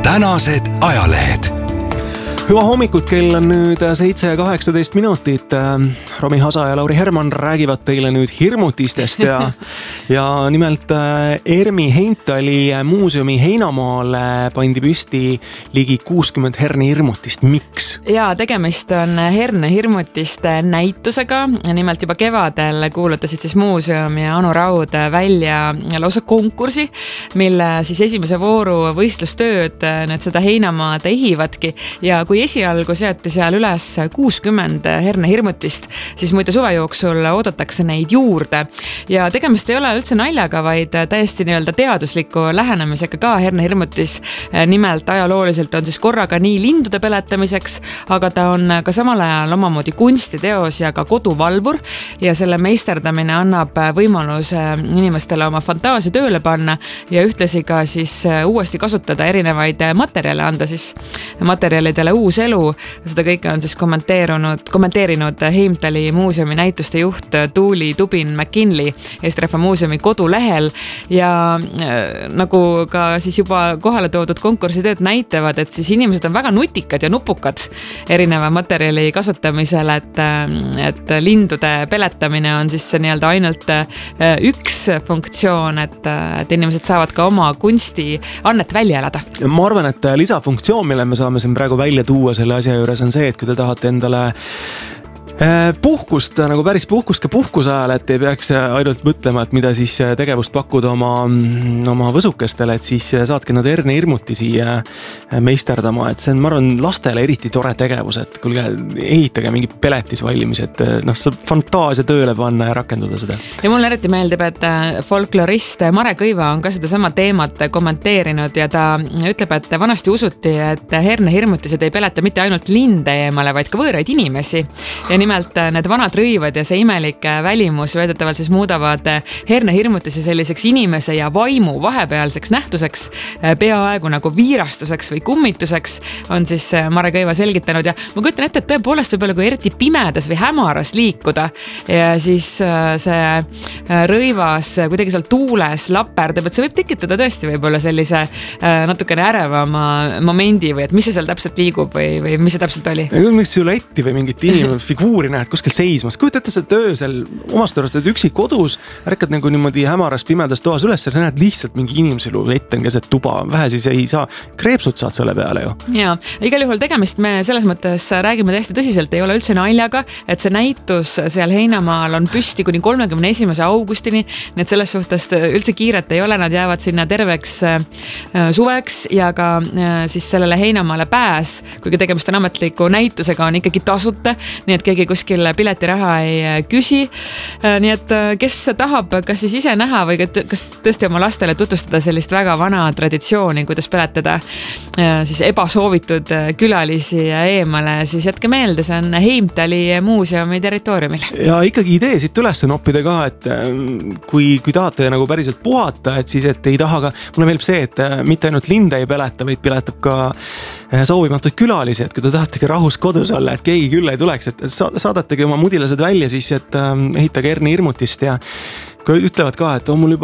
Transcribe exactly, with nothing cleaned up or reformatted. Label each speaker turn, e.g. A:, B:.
A: tänased ajalehed.
B: Hüva hommikut, kell on nüüd seitse ja kaheksateist minutit. Romi Hasa ja Lauri Herman räägivad teile nüüd hirmutistest ja, ja nimelt Ermi Heintali muuseumi Heinamaale pandi püsti ligi kuuskümmend hernehirmutist. Miks?
C: Ja tegemist on hernehirmutiste näitusega. Nimelt juba kevadel kuulutasid siis muuseum ja Anu Raud välja lausa konkursi, mille siis esimese vooru võistlustööd need seda Heinamaad ehivadki. Ja kui esialgu seati seal üles kuuskümmend hernehirmutist, siis muide suve jooksul oodatakse neid juurde. Ja tegemist ei ole üldse naljaga, vaid täiesti nii-öelda teadusliku lähenemisega ka hernehirmutis. Nimelt ajalooliselt on siis korraga nii lindude peletamiseks, aga ta on ka samal ajal omamoodi kunstiteos ja ka koduvalvur. Ja selle meisterdamine annab võimaluse inimestele oma fantaasia tööle panna ja ühtlasi ka siis uuesti kasutada erinevaid materjale, anda siis materjalidele uus elu. Seda kõike on siis kommenteerinud, kommenteerinud Heimtali muuseumi näituste juht Tuuli Tubin-McKinley Eesti Rahva Muuseumi kodulehel. Ja äh, nagu ka siis juba kohale toodud konkursitööd näitavad, et siis inimesed on väga nutikad ja nupukad erineva materjali kasutamisel, et, et lindude peletamine on siis see nii-öelda ainult üks funktsioon, et, et inimesed saavad ka oma kunsti annet välja elada.
B: Ma arvan, et lisafunktsioon, mille me saame siin praegu välja tuua selle asja juures on see, et kui te tahate endale puhkust, nagu päris puhkust ka puhkuse ajal, et ei peaks ainult mõtlema, et mida siis tegevust pakkuda oma, oma võsukestele, et siis saadki nad hernehirmuti siia meisterdama, et see on, ma arvan, lastele eriti tore tegevus, et kuulge, ehitage mingi peletis valmis, et noh, saab fantaasia tööle panna ja rakendada seda.
C: Ja mulle eriti meeldib, et folklorist Mare Kõiva on ka seda sama teemat kommenteerinud ja ta ütleb, et vanasti usuti, et hernehirmutised ei peleta mitte ainult linde eemale, vaid ka võõraid inimesi. Ja nimelt need vanad rõivad ja see imelik välimus väidetavalt siis muudavad hernehirmutise selliseks inimese ja vaimu vahepealseks nähtuseks, peaaegu nagu viirastuseks või kummituseks, on siis Mare Kõiva selgitanud. Ja ma kujutan ette, et tõepoolest võib-olla kui eriti pimedas või hämaras liikuda ja siis see rõivas kuidagi seal tuules laperdab, et see võib tekitada tõesti võib-olla sellise natukene ärevama momendi või et mis see seal täpselt liigub või, või mis see täpselt oli?
B: Miks siluetti või mingit inimene figuuri näed kuskil seismas. Kujuta ette see öösel omast arvast, et üksi kodus ärkad nagu niimoodi hämaras pimedas toas üles ja näed lihtsalt mingi inimeselu ette on keset tuba. Vähe siis ei saa, kreepsud saad selle peale ju.
C: Ja, igal juhul tegemist me selles mõttes räägime täiesti tõsiselt, ei ole üldse naljaga, et see näitus seal Heinamaal on püsti kuni kolmekümne esimese augustini, nii et selles suhtes üldse kiiret ei ole, nad jäävad sinna terveks suveks ja ka siis sellele Heinamaale pääs, kuigi tegemist on ametliku näitusega, on ikkagi tasuta, nii et keegi kuskil piletiraha ei küsi. Nii et kes tahab kas siis ise näha või kas tõesti oma lastele tutvustada sellist väga vana traditsiooni, kuidas peletada siis ebasoovitud külalisi eemale, siis jätke meelde, see on Heimtali muuseumi territooriumil.
B: Ja ikkagi idee siit üles noppida ka, et kui, kui tahate nagu päriselt puhata, et siis et ei taha ka, mulle meeldib see, et mitte ainult linde ei peleta, vaid peletab ka soovimatuid külalisi, et kui te tahategi rahus kodus olla, et keegi küll ei tuleks, et saadategi oma mudilased välja siis, et ehitage hernehirmutist ja kui ütlevad ka, et on mul juba